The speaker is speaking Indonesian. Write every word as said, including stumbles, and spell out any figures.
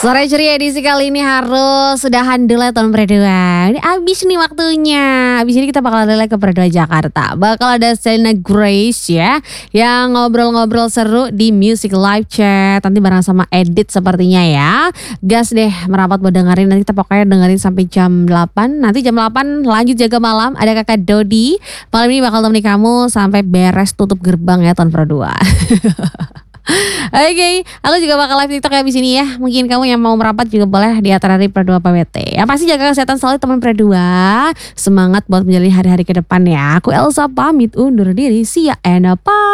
Sore ceria edisi kali ini harus sudahan dulu ya tahun berdua. Ini abis nih waktunya. Abis ini kita bakal ada ke berdua Jakarta. Bakal ada Selena Grace ya, yang ngobrol-ngobrol seru di Music Live Chat. Nanti bareng sama Edit sepertinya ya. Gas deh merapat buat dengerin. Nanti kita pokoknya dengerin sampai jam delapan. Nanti jam delapan lanjut jaga malam. Ada kakak Dodi. Malam ini bakal temenin kamu sampai beres tutup gerbang ya tahun berdua. Oke, okay, aku juga bakal live TikTok ya di sini ya. Mungkin kamu yang mau merapat juga boleh di acara dari Perdua P W T. Yang pasti jaga kesehatan selalu teman Perdua. Semangat buat menjalani hari-hari ke depan ya. Aku Elsa pamit undur diri. See ya and bye.